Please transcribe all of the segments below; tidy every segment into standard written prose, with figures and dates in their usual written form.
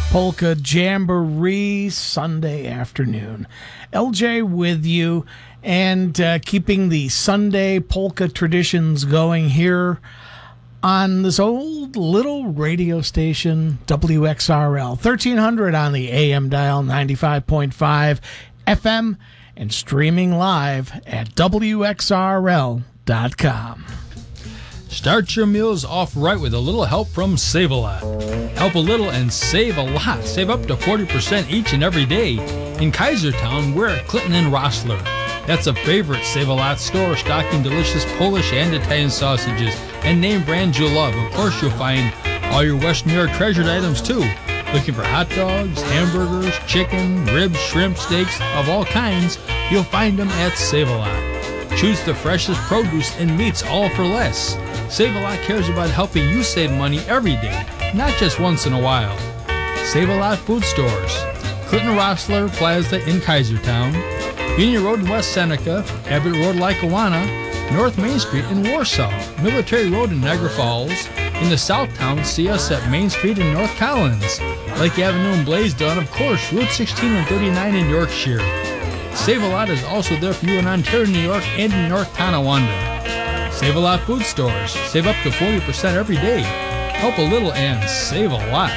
Polka Jamboree Sunday afternoon. LJ with you and keeping the Sunday polka traditions going here on this old little radio station, WXRL. 1300 on the AM dial, 95.5 FM, and streaming live at WXRL.com. Start your meals off right with a little help from Save-A-Lot. Help a little and save a lot. Save up to 40% each and every day. In Kaisertown, we're at Clinton and Rossler. That's a favorite Save-A-Lot store, stocking delicious Polish and Italian sausages and name brands you'll love. Of course, you'll find all your Western New York treasured items, too. Looking for hot dogs, hamburgers, chicken, ribs, shrimp, steaks of all kinds, you'll find them at Save-A-Lot. Choose the freshest produce and meats, all for less. Save-A-Lot cares about helping you save money every day, not just once in a while. Save-A-Lot food stores: Clinton Rossler Plaza in Kaisertown, Union Road in West Seneca, Abbott Road, Lackawanna, North Main Street in Warsaw, Military Road in Niagara Falls. In the Southtown, see us at Main Street in North Collins, Lake Avenue in Blaisdell, of course, Route 16 and 39 in Yorkshire. Save-A-Lot is also there for you in Ontario, New York, and in North Tonawanda. Save-A-Lot food stores. Save up to 40% every day. Help a little and save a lot.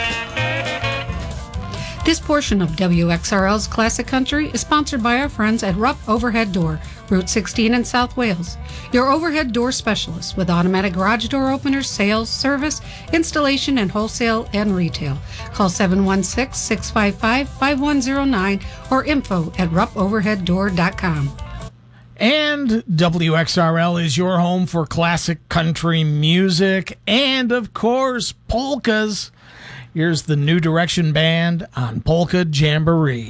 This portion of WXRL's Classic Country is sponsored by our friends at Rupp Overhead Door, Route 16 in South Wales. Your overhead door specialist with automatic garage door openers, sales, service, installation, and wholesale and retail. Call 716-655-5109 or info@ruppoverheaddoor.com. And WXRL is your home for classic country music and, of course, polkas. Here's the New Direction Band on Polka Jamboree.